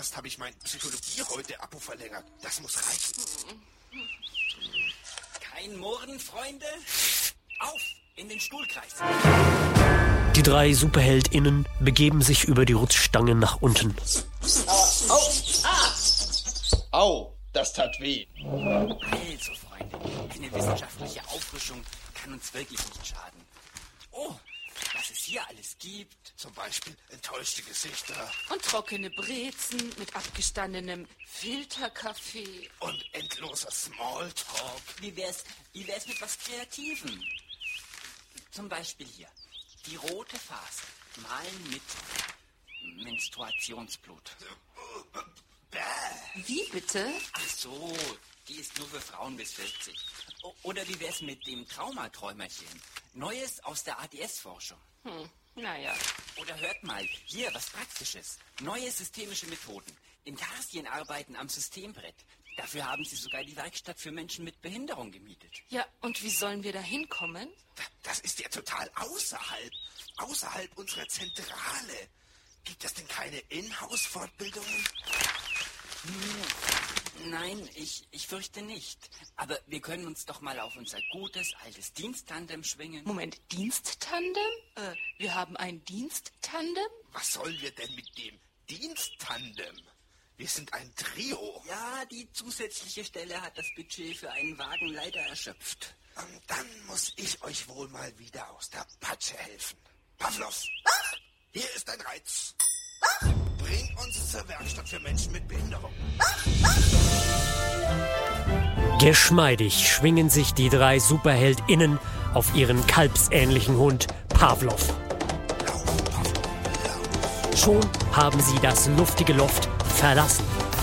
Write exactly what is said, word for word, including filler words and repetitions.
Fast habe ich mein Psychologie heute Abo verlängert. Das muss reichen. Kein Murren, Freunde. Auf, in den Stuhlkreis. Die drei SuperheldInnen begeben sich über die Rutschstangen nach unten. Au, au, ah. Au, das tat weh. Also, Freunde, eine wissenschaftliche Auffrischung kann uns wirklich nicht schaden. Oh, was es hier alles gibt. Zum Beispiel enttäuschte Gesichter. Und trockene Brezen mit abgestandenem Filterkaffee. Und endloser Smalltalk. Wie wär's, wie wär's mit was Kreativem? Zum Beispiel hier. Die rote Faser. Malen mit Menstruationsblut. Wie bitte? Ach so, die ist nur für Frauen bis vierzig. O- Oder wie wär's mit dem Traumaträumerchen? Neues aus der A D S-Forschung. Hm, naja. Oder hört mal, hier was Praktisches. Neue systemische Methoden. Intarsien arbeiten am Systembrett. Dafür haben sie sogar die Werkstatt für Menschen mit Behinderung gemietet. Ja, und wie sollen wir da hinkommen? Das ist ja total außerhalb. Außerhalb unserer Zentrale. Gibt es denn keine Inhouse-Fortbildungen? Nein, ich, ich fürchte nicht. Aber wir können uns doch mal auf unser gutes, altes Diensttandem schwingen. Moment, Diensttandem? Äh, wir haben ein Diensttandem? Was sollen wir denn mit dem Diensttandem? Wir sind ein Trio. Ja, die zusätzliche Stelle hat das Budget für einen Wagen leider erschöpft. Und dann muss ich euch wohl mal wieder aus der Patsche helfen. Pavlos, hier ist ein Reiz. Bring uns zur Werkstatt für Menschen mit Behinderung. Geschmeidig schwingen sich die drei SuperheldInnen auf ihren kalbsähnlichen Hund Pavlov. Schon haben sie das luftige Loft verlassen.